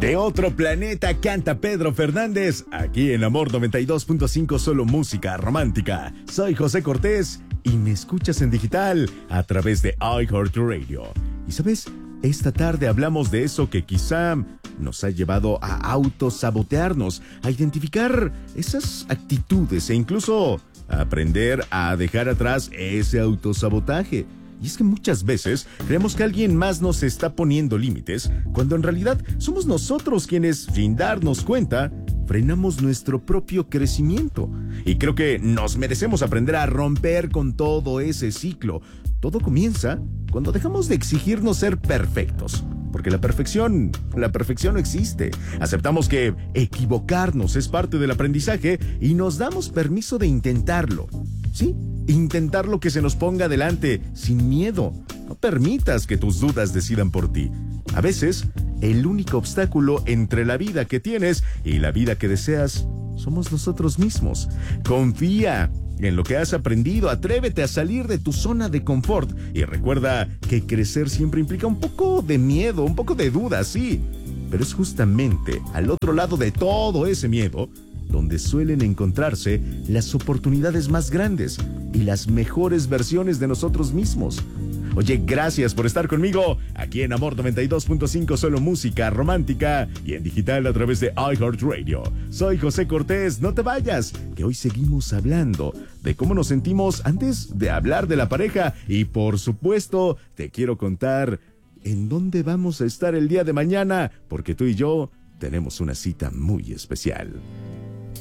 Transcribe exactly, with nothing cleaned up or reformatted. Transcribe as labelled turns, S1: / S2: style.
S1: De otro planeta canta Pedro Fernández, aquí en Amor noventa y dos punto cinco, solo música romántica. Soy José Cortés y me escuchas en digital a través de iHeartRadio. Y sabes, esta tarde hablamos de eso que quizá nos ha llevado a autosabotearnos, a identificar esas actitudes e incluso a aprender a dejar atrás ese autosabotaje. Y es que muchas veces creemos que alguien más nos está poniendo límites, cuando en realidad somos nosotros quienes, sin darnos cuenta, frenamos nuestro propio crecimiento. Y creo que nos merecemos aprender a romper con todo ese ciclo. Todo comienza cuando dejamos de exigirnos ser perfectos. Porque la perfección, la perfección no existe. Aceptamos que equivocarnos es parte del aprendizaje y nos damos permiso de intentarlo. ¿Sí? Intentar lo que se nos ponga delante, sin miedo. No permitas que tus dudas decidan por ti. A veces, el único obstáculo entre la vida que tienes y la vida que deseas somos nosotros mismos. Confía en lo que has aprendido, atrévete a salir de tu zona de confort y recuerda que crecer siempre implica un poco de miedo, un poco de duda, sí. Pero es justamente al otro lado de todo ese miedo donde suelen encontrarse las oportunidades más grandes y las mejores versiones de nosotros mismos. Oye, gracias por estar conmigo aquí en Amor noventa y dos punto cinco, solo música romántica y en digital a través de iHeartRadio. Soy José Cortés, no te vayas, que hoy seguimos hablando de cómo nos sentimos antes de hablar de la pareja y por supuesto te quiero contar en dónde vamos a estar el día de mañana, porque tú y yo tenemos una cita muy especial.